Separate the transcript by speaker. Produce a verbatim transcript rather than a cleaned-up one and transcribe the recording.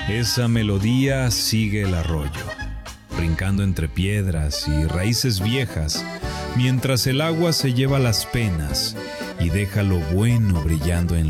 Speaker 1: Esa melodía sigue el arroyo, brincando entre piedras y raíces viejas, mientras el agua se lleva las penas y deja lo bueno brillando en